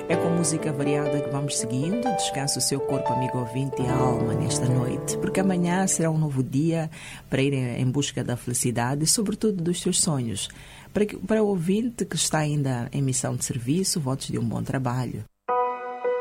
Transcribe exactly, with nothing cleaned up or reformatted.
É com música variada que vamos seguindo. Descanse o seu corpo, amigo ouvinte, e a alma nesta noite, porque amanhã será um novo dia para ir em busca da felicidade e, sobretudo, dos seus sonhos. Para, que, para o ouvinte que está ainda em missão de serviço, votos de um bom trabalho.